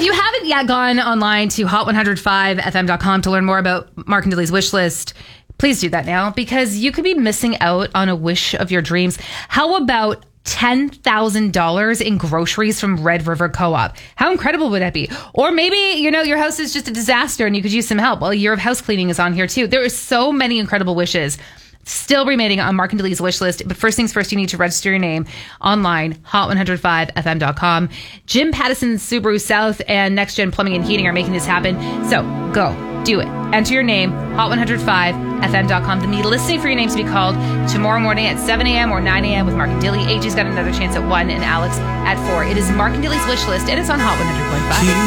you haven't yet gone online to hot105fm.com to learn more about Mark and Dilly's wish list, please do that now, because you could be missing out on a wish of your dreams. How about $10,000 in groceries from Red River Co-op? How incredible would that be? Or maybe, your house is just a disaster and you could use some help. Well, a year of house cleaning is on here too. There are so many incredible wishes still remaining on Mark and Dilly's wish list. But first things first, you need to register your name online, hot105fm.com. Jim Pattison Subaru South and Next Gen Plumbing and Heating are making this happen. So go. Do it. Enter your name, hot105fm.com. The listening for your name to be called tomorrow morning at 7 a.m. or 9 a.m. with Mark and Dilly. AJ's got another chance at 1 and Alex at 4. It is Mark and Dilly's wish list, and it's on Hot 100.5.